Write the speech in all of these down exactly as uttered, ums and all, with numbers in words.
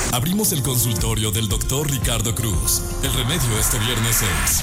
Abrimos el consultorio del doctor Ricardo Cruz. El remedio este viernes es...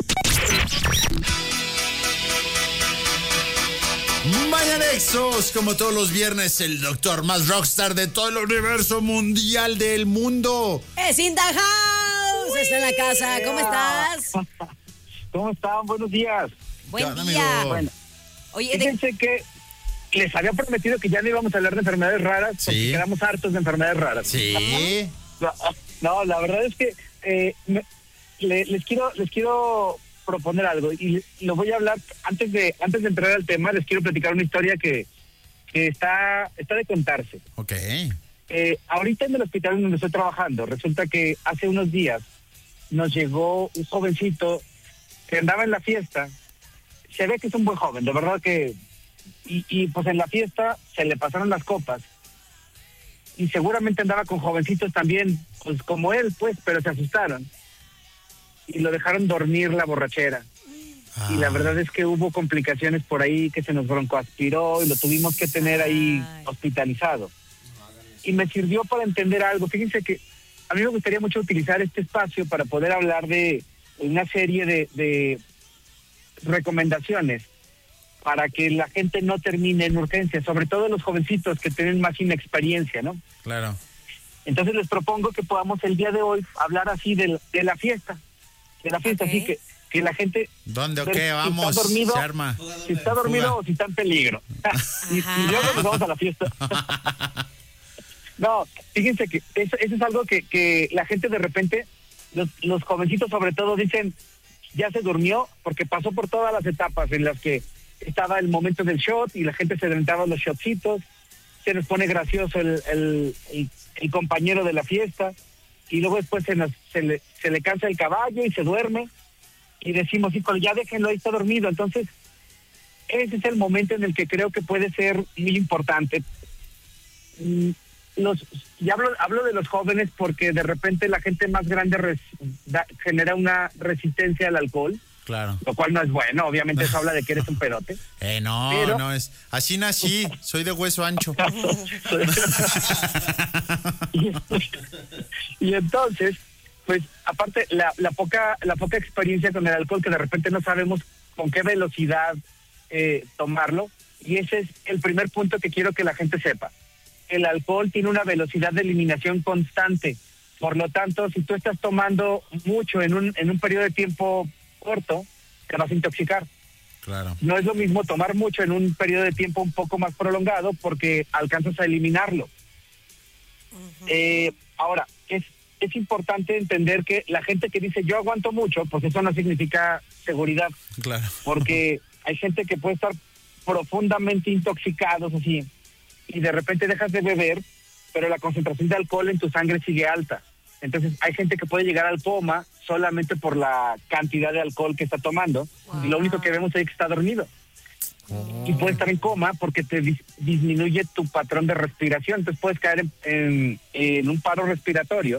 Mañanexos, como todos los viernes, el doctor más rockstar de todo el universo mundial del mundo. ¡Es in the house! Uy, está en la casa. ¿Cómo estás? ¿Cómo están? Buenos días. Buen ¿Qué día. onda, amigo? Bueno, Oye, fíjense de... que les había prometido que ya no íbamos a hablar de enfermedades raras porque Sí. quedamos hartos de enfermedades raras. Sí. No, no, la verdad es que eh, me- le- les quiero les quiero proponer algo y lo voy a hablar antes de antes de entrar al tema. Les quiero platicar una historia que, que está está de contarse. Ok. Eh, ahorita en el hospital en donde estoy trabajando, resulta que hace unos días nos llegó un jovencito que andaba en la fiesta. Se ve que es un buen joven, de verdad que... Y, y pues en la fiesta se le pasaron las copas. Y seguramente andaba con jovencitos también, pues como él, pues, pero se asustaron. Y lo dejaron dormir la borrachera. Ah. Y la verdad es que hubo complicaciones por ahí, que se nos broncoaspiró y lo tuvimos que tener ahí Ay. hospitalizado. Y me sirvió para entender algo. Fíjense que a mí me gustaría mucho utilizar este espacio para poder hablar de una serie de, de recomendaciones para que la gente no termine en urgencia, sobre todo los jovencitos que tienen más inexperiencia, ¿no? Claro. Entonces les propongo que podamos el día de hoy hablar así de, de la fiesta, de la fiesta, Ok. así que, que la gente... ¿Dónde o ver qué? si Vamos, está dormido, se arma. si está dormido Fuga. o si está en peligro. y, Ajá. y luego nos vamos a la fiesta. No, fíjense que eso, eso es algo que, que la gente de repente, los, los jovencitos sobre todo dicen, ya se durmió, porque pasó por todas las etapas en las que estaba el momento del shot y la gente se aventaba los shotcitos, se nos pone gracioso el, el, el, el compañero de la fiesta, y luego después se, nos, se, le, se le cansa el caballo y se duerme, y decimos, híjole, ya déjenlo, ahí está dormido. Entonces, ese es el momento en el que creo que puede ser muy importante. Mm, Los, y hablo, hablo de los jóvenes porque de repente la gente más grande res, da, genera una resistencia al alcohol, Claro. lo cual no es bueno. Obviamente eso habla de que eres un pedote. Eh, no, Pero- no es. Así nací, soy de hueso ancho. y, y entonces, pues aparte la, la poca la poca experiencia con el alcohol, que de repente no sabemos con qué velocidad eh, tomarlo, y ese es el primer punto que quiero que la gente sepa. El alcohol tiene una velocidad de eliminación constante. Por lo tanto, si tú estás tomando mucho en un en un periodo de tiempo corto, te vas a intoxicar. Claro. No es lo mismo tomar mucho en un periodo de tiempo un poco más prolongado porque alcanzas a eliminarlo. Uh-huh. Eh, ahora, es, es importante entender que la gente que dice yo aguanto mucho, pues eso no significa seguridad. Claro. Porque hay gente que puede estar profundamente intoxicados así, y de repente dejas de beber, pero la concentración de alcohol en tu sangre sigue alta. Entonces hay gente que puede llegar al coma solamente por la cantidad de alcohol que está tomando, wow. Y lo único que vemos es que está dormido. Oh. Y puede estar en coma porque te dis- disminuye tu patrón de respiración. Entonces puedes caer en, en, en un paro respiratorio,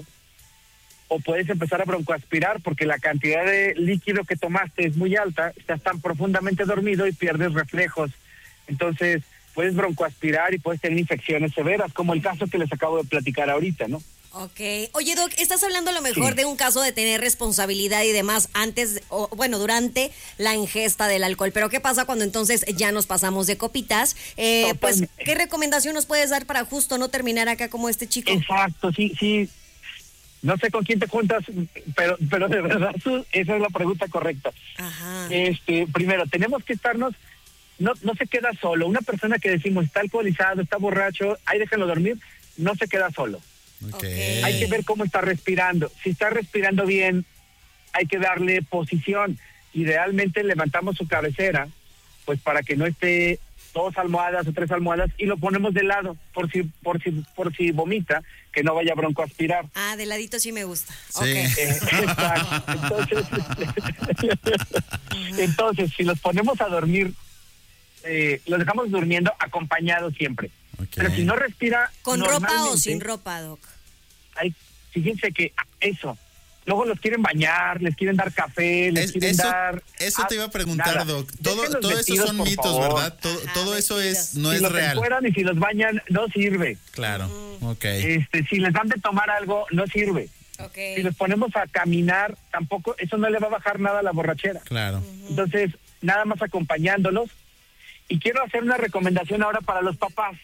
o puedes empezar a broncoaspirar porque la cantidad de líquido que tomaste es muy alta, estás tan profundamente dormido y pierdes reflejos. Entonces puedes broncoaspirar y puedes tener infecciones severas, como el caso que les acabo de platicar ahorita, ¿no? Ok. Oye, Doc, estás hablando a lo mejor Sí. de un caso de tener responsabilidad y demás antes, o bueno, durante la ingesta del alcohol. Pero ¿qué pasa cuando entonces ya nos pasamos de copitas? Eh, pues, ¿qué recomendación nos puedes dar para justo no terminar acá como este chico? Exacto, sí, sí. No sé con quién te juntas, pero, pero de verdad esa es la pregunta correcta. Ajá. Este, primero, tenemos que estarnos, no, no se queda solo. Una persona que decimos está alcoholizado, está borracho, ahí déjenlo dormir, no se queda solo. Okay. Hay que ver cómo está respirando. Si está respirando bien, hay que darle posición. Idealmente levantamos su cabecera, pues para que no esté dos almohadas o tres almohadas, y lo ponemos de lado por si por si por si vomita, que no vaya a broncoaspirar. Ah, de ladito sí me gusta. Sí. Okay. Eh, exacto. Entonces, entonces, si los ponemos a dormir, eh, los dejamos durmiendo acompañados siempre. Okay. Pero si no respira ¿Con ropa o normalmente, sin ropa, Doc? hay, fíjense que eso, luego los quieren bañar, les quieren dar café, les Es- quieren eso, dar... eso te iba a preguntar, nada. Doc. Todo, Déjenlos todo eso vestidos, son por mitos, favor. ¿verdad? Todo, Ajá, todo eso es, vestidos. no si es los real. encueran y si los bañan, no sirve. Claro, ok. Este, si les dan de tomar algo, no sirve. Ok. Si los ponemos a caminar, tampoco, eso no le va a bajar nada a la borrachera. Claro. Entonces, nada más acompañándolos. Y quiero hacer una recomendación ahora para los papás.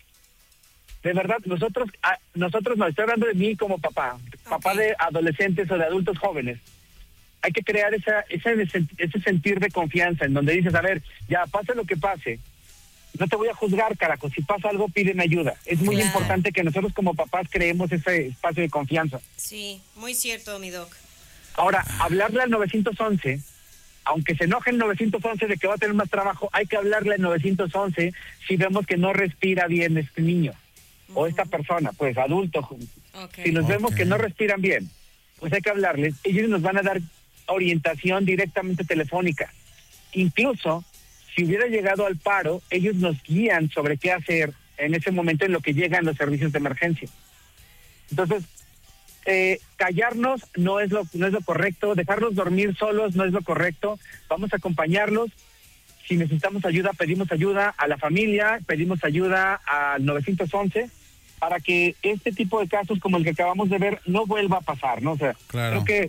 De verdad, nosotros, a- nosotros no, estoy hablando de mí como papá, papá Ok. de adolescentes o de adultos jóvenes. Hay que crear esa, esa, ese sentir de confianza en donde dices, a ver, ya pase lo que pase, no te voy a juzgar, carajo, si pasa algo, pídeme ayuda. Es muy Claro. importante que nosotros como papás creemos ese espacio de confianza. Sí, muy cierto, mi doc. Ahora, hablarle al nueve once, aunque se enoje el nueve once de que va a tener más trabajo, hay que hablarle al nueve once si vemos que no respira bien este niño o esta persona, pues adulto. Ok. Si nos vemos Ok. que no respiran bien, pues hay que hablarles. Ellos nos van a dar orientación directamente telefónica. Incluso, si hubiera llegado al paro, ellos nos guían sobre qué hacer en ese momento en lo que llegan los servicios de emergencia. Entonces, eh, callarnos no es lo no es lo correcto, dejarlos dormir solos no es lo correcto. Vamos a acompañarlos. Si necesitamos ayuda, pedimos ayuda a la familia, pedimos ayuda al nueve once para que este tipo de casos como el que acabamos de ver no vuelva a pasar, ¿no? O sea, Claro. creo que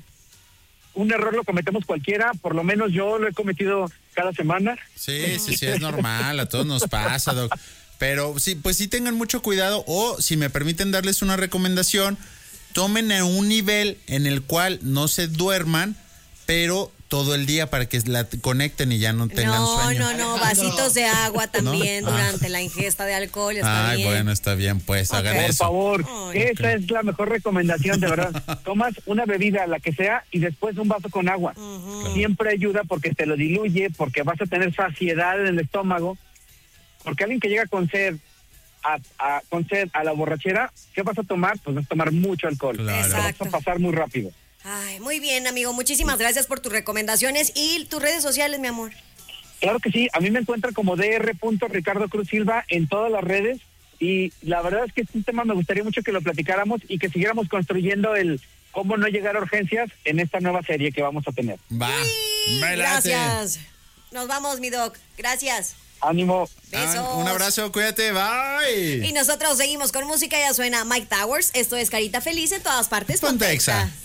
un error lo cometemos cualquiera, por lo menos yo lo he cometido cada semana. Sí, sí, sí, es normal, a todos nos pasa, Doc. Pero sí, pues sí tengan mucho cuidado o si me permiten darles una recomendación, tomen a un nivel en el cual no se duerman, pero todo el día para que la conecten y ya no tengan No, sueño. no, no, vasitos de agua también ¿No? Ah. durante la ingesta de alcohol, está Ay, bien. bueno, está bien, pues Ok. hagan Por eso. favor, Ay, esa es la mejor recomendación, de verdad. Tomas una bebida, la que sea, y después un vaso con agua. Siempre ayuda porque te lo diluye, porque vas a tener saciedad en el estómago. Porque alguien que llega con sed a, a- con sed a la borrachera, ¿qué vas a tomar? Pues vas a tomar mucho alcohol. Claro. Te vas Exacto. a pasar muy rápido. Ay, muy bien, amigo. Muchísimas gracias por tus recomendaciones y tus redes sociales, mi amor. Claro que sí, a mí me encuentran como dr. Ricardo Cruz Silva en todas las redes y la verdad es que este tema me gustaría mucho que lo platicáramos y que siguiéramos construyendo el cómo no llegar a urgencias en esta nueva serie que vamos a tener. Va, Sí, me late. gracias. Nos vamos, mi doc. Gracias. Ánimo. Besos. Ah, un abrazo, cuídate, bye. Y nosotros seguimos con música. Ya suena Mike Towers. Esto es Carita Feliz en todas partes. Ponte Ponte Exa. Exa.